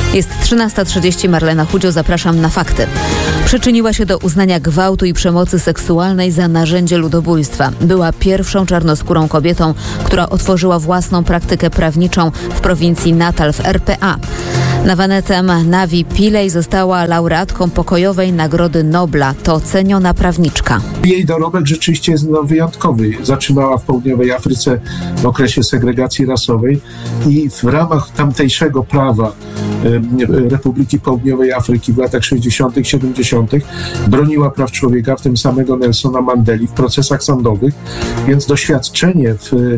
Jest 13:30, Marlena Chudzio, zapraszam na fakty. Przyczyniła się do uznania gwałtu i przemocy seksualnej za narzędzie ludobójstwa. Była pierwszą czarnoskórą kobietą, która otworzyła własną praktykę prawniczą w prowincji Natal w RPA. Nawanetem Navi Pillay została laureatką pokojowej Nagrody Nobla. To ceniona prawniczka. Jej dorobek rzeczywiście jest wyjątkowy. Zaczynała w południowej Afryce w okresie segregacji rasowej i w ramach tamtejszego prawa Republiki Południowej Afryki w latach 60., 70. broniła praw człowieka, w tym samego Nelsona Mandeli, w procesach sądowych, więc doświadczenie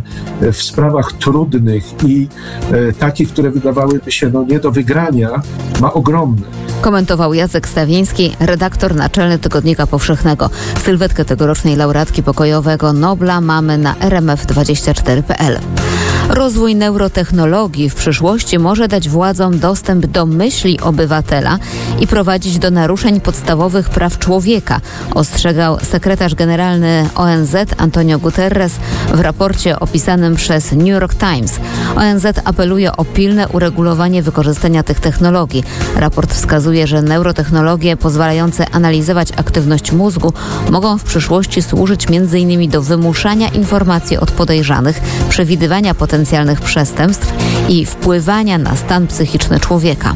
w sprawach trudnych i takich, które wydawałyby się nie do wygrania, ma ogromne. Komentował Jacek Stawiński, redaktor naczelny Tygodnika Powszechnego. Sylwetkę tegorocznej laureatki pokojowego Nobla mamy na rmf24.pl. Rozwój neurotechnologii w przyszłości może dać władzom dostęp do myśli obywatela i prowadzić do naruszeń podstawowych praw człowieka, ostrzegał sekretarz generalny ONZ Antonio Guterres w raporcie opisanym przez New York Times. ONZ apeluje o pilne uregulowanie wykorzystania tych technologii. Raport wskazuje, że neurotechnologie pozwalające analizować aktywność mózgu mogą w przyszłości służyć m.in. do wymuszania informacji od podejrzanych, przewidywania potencjalnych przestępstw i wpływania na stan psychiczny człowieka.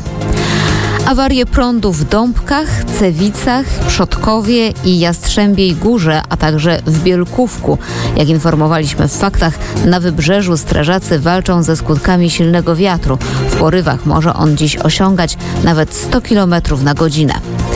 Awarie prądu w Dąbkach, Cewicach, Przodkowie i Jastrzębiej Górze, a także w Bielkówku. Jak informowaliśmy w faktach, na wybrzeżu strażacy walczą ze skutkami silnego wiatru. W porywach może on dziś osiągać nawet 100 km na godzinę.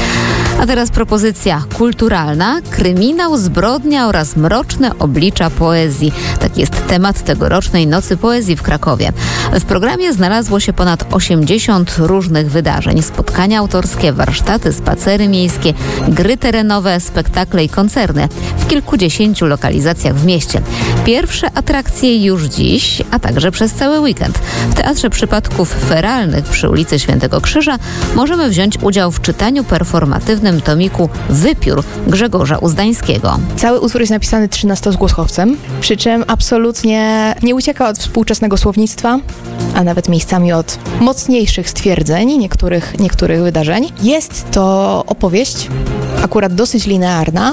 A teraz propozycja kulturalna, kryminał, zbrodnia oraz mroczne oblicza poezji. Tak jest temat tegorocznej Nocy Poezji w Krakowie. W programie znalazło się ponad 80 różnych wydarzeń. Spotkania autorskie, warsztaty, spacery miejskie, gry terenowe, spektakle i koncerny w kilkudziesięciu lokalizacjach w mieście. Pierwsze atrakcje już dziś, a także przez cały weekend. W Teatrze Przypadków Feralnych przy ulicy Świętego Krzyża możemy wziąć udział w czytaniu performatywnym tomiku Wypiór Grzegorza Uzdańskiego. Cały utwór jest napisany 13-zgłoskowcem, przy czym absolutnie nie ucieka od współczesnego słownictwa, a nawet miejscami od mocniejszych stwierdzeń niektórych wydarzeń. Jest to opowieść, akurat dosyć linearna,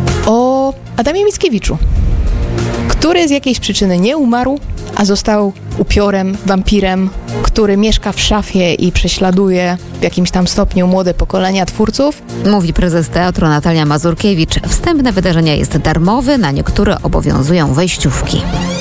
o Adamie Mickiewiczu, który z jakiejś przyczyny nie umarł, a został upiorem, wampirem, który mieszka w szafie i prześladuje w jakimś tam stopniu młode pokolenia twórców. Mówi prezes teatru Natalia Mazurkiewicz. Wstęp na wydarzenia jest darmowy, na niektóre obowiązują wejściówki.